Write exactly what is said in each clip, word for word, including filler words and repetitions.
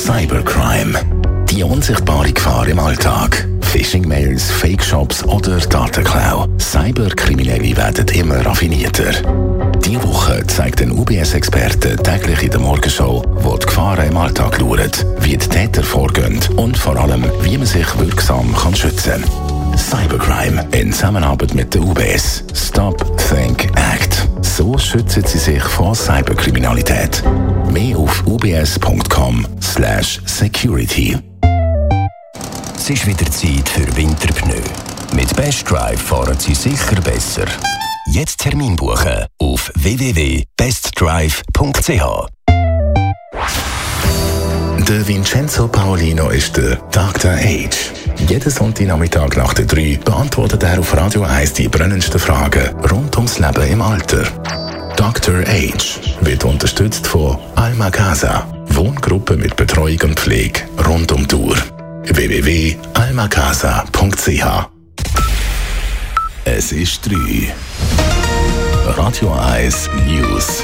Cybercrime. Die unsichtbare Gefahr im Alltag. Phishing-Mails, Fake-Shops oder Datenklau. Cyberkriminelle werden immer raffinierter. Diese Woche zeigt ein U B S-Experte täglich in der Morgenshow, wo die Gefahren im Alltag lauern, wie die Täter vorgehen und vor allem, wie man sich wirksam kann schützen kann. Cybercrime in Zusammenarbeit mit der U B S. Stop, Think, Act. So schützen Sie sich vor Cyberkriminalität. Mehr auf u b s punkt com slash security. Es ist wieder Zeit für Winterpneu. Mit Best Drive fahren Sie sicher besser. Jetzt Termin buchen auf w w w punkt best drive punkt c h. Der Vincenzo Paolino ist der Doktor H. Jeden Sonntagnachmittag nach der drei beantwortet er auf Radio eins die brennendsten Fragen rund ums Leben im Alter. Doktor H wird unterstützt von Alma Casa, Wohngruppe mit Betreuung und Pflege rund um die Uhr. w w w punkt alma casa punkt c h. Es ist drei. Radio eins News.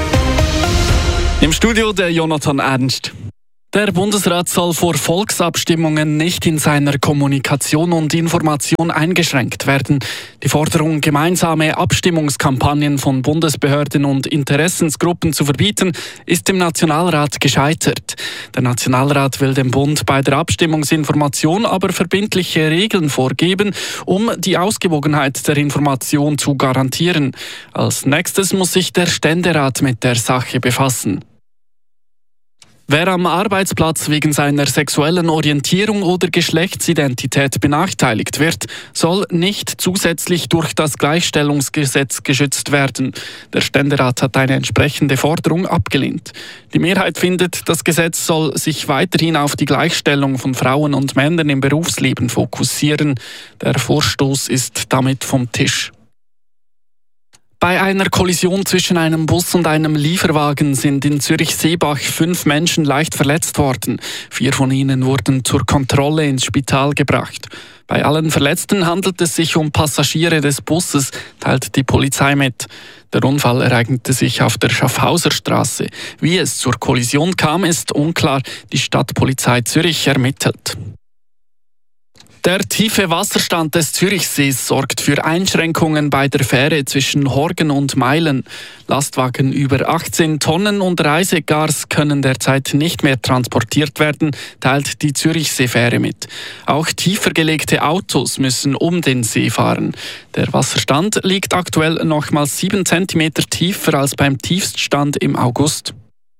Im Studio der Jonathan Ernst. Der Bundesrat soll vor Volksabstimmungen nicht in seiner Kommunikation und Information eingeschränkt werden. Die Forderung, gemeinsame Abstimmungskampagnen von Bundesbehörden und Interessensgruppen zu verbieten, ist im Nationalrat gescheitert. Der Nationalrat will dem Bund bei der Abstimmungsinformation aber verbindliche Regeln vorgeben, um die Ausgewogenheit der Information zu garantieren. Als nächstes muss sich der Ständerat mit der Sache befassen. Wer am Arbeitsplatz wegen seiner sexuellen Orientierung oder Geschlechtsidentität benachteiligt wird, soll nicht zusätzlich durch das Gleichstellungsgesetz geschützt werden. Der Ständerat hat eine entsprechende Forderung abgelehnt. Die Mehrheit findet, das Gesetz soll sich weiterhin auf die Gleichstellung von Frauen und Männern im Berufsleben fokussieren. Der Vorstoß ist damit vom Tisch. Bei einer Kollision zwischen einem Bus und einem Lieferwagen sind in Zürich-Seebach fünf Menschen leicht verletzt worden. Vier von ihnen wurden zur Kontrolle ins Spital gebracht. Bei allen Verletzten handelt es sich um Passagiere des Busses, teilt die Polizei mit. Der Unfall ereignete sich auf der Schaffhauserstraße. Wie es zur Kollision kam, ist unklar. Die Stadtpolizei Zürich ermittelt. Der tiefe Wasserstand des Zürichsees sorgt für Einschränkungen bei der Fähre zwischen Horgen und Meilen. Lastwagen über achtzehn Tonnen und Reisegars können derzeit nicht mehr transportiert werden, teilt die Zürichseefähre mit. Auch tiefer gelegte Autos müssen um den See fahren. Der Wasserstand liegt aktuell nochmals sieben Zentimeter tiefer als beim Tiefststand im August.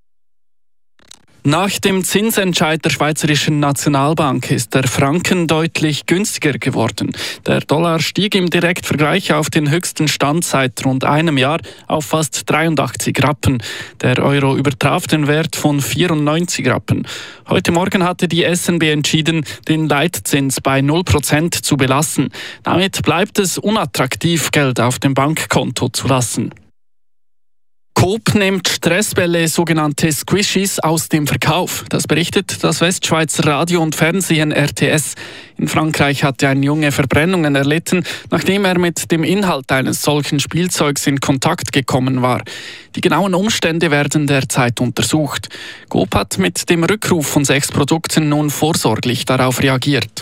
Nach dem Zinsentscheid der Schweizerischen Nationalbank ist der Franken deutlich günstiger geworden. Der Dollar stieg im Direktvergleich auf den höchsten Stand seit rund einem Jahr auf fast dreiundachtzig Rappen. Der Euro übertraf den Wert von vierundneunzig Rappen. Heute Morgen hatte die S N B entschieden, den Leitzins bei null Prozent zu belassen. Damit bleibt es unattraktiv, Geld auf dem Bankkonto zu lassen. Coop nimmt Stressbälle, sogenannte Squishies, aus dem Verkauf. Das berichtet das Westschweizer Radio und Fernsehen R T S. In Frankreich hatte ein Junge Verbrennungen erlitten, nachdem er mit dem Inhalt eines solchen Spielzeugs in Kontakt gekommen war. Die genauen Umstände werden derzeit untersucht. Coop hat mit dem Rückruf von sechs Produkten nun vorsorglich darauf reagiert.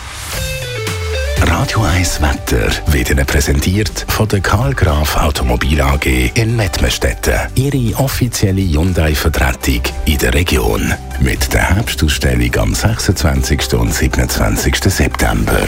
Radio eins Wetter wird Ihnen präsentiert von der Karl Graf Automobil A G in Mettmerstetten. Ihre offizielle Hyundai-Vertretung in der Region. Mit der Herbstausstellung am sechsundzwanzigsten und siebenundzwanzigsten September.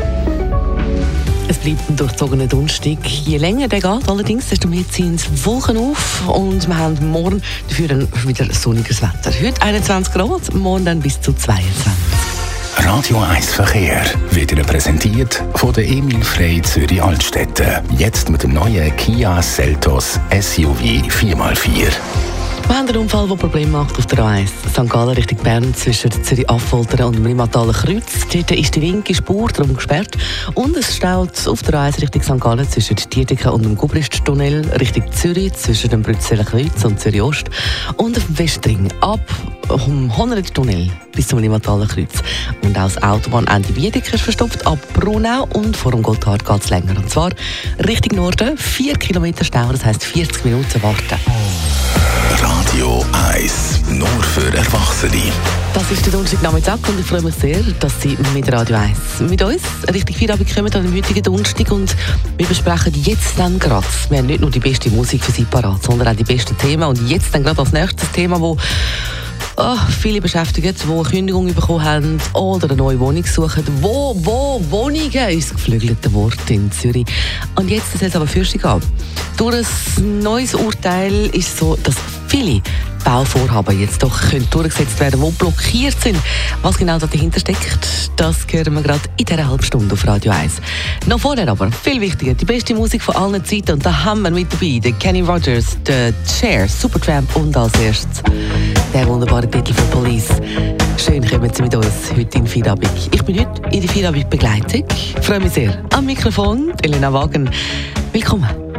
Es bleibt ein durchzogener Donnerstag. Je länger der geht, allerdings, desto mehr ziehen die Wolken auf. Und wir haben morgen dafür dann wieder sonniges Wetter. Heute einundzwanzig Grad, morgen dann bis zu zweiundzwanzig. Radio eins Verkehr wird Ihnen präsentiert von der Emil Frey Zürich Altstädte. Jetzt mit dem neuen Kia Seltos S U V vier mal vier. Wir haben einen Unfall, der Probleme macht auf der A eins. Sankt Gallen Richtung Bern zwischen Zürich-Affoltern und dem Limmathaler Kreuz. Dort ist die linke Spur darum gesperrt. Und es staut auf der A eins Richtung Sankt Gallen zwischen Dietiken und dem Gubrist-Tunnel Richtung Zürich zwischen dem Brützeler Kreuz und Zürich-Ost. Und auf dem Westring ab vom Honnerit-Tunnel bis zum Limmathaler Kreuz. Und auch das Autobahnende Wiedeker ist verstopft ab Brunau und vor dem Gotthard geht es länger. Und zwar Richtung Norden, vier Kilometer Stau, das heisst vierzig Minuten warten. Radio eins, nur für Erwachsene. Das ist der Donnerstagnachmittag und ich freue mich sehr, dass Sie mit Radio eins mit uns richtig Feierabend kommen an dem heutigen Donnerstag und wir besprechen jetzt dann gerade, wir haben nicht nur die beste Musik für Sie parat, sondern auch die besten Themen und jetzt dann gerade als nächstes Thema, wo oh, viele beschäftigt, die eine Kündigung bekommen haben oder eine neue Wohnung suchen. Wo, wo, Wohnungen ist das geflügelte Wort in Zürich. Und jetzt soll es aber Fürstung gehen. Durch ein neues Urteil ist es so, dass viele Bauvorhaben jetzt doch können durchgesetzt werden, die blockiert sind. Was genau dahinter steckt, das hören wir gerade in dieser halben Stunde auf Radio eins. Noch vorher aber, viel wichtiger, die beste Musik von allen Zeiten. Und da haben wir mit dabei den Kenny Rogers, den Cher, Supertramp und als erstes der wunderbare Titel von Police. Schön kommen Sie mit uns heute in Feierabend. Ich bin heute in der Feierabend-Begleitung. Ich freue mich sehr. Am Mikrofon Elena Wagen. Willkommen.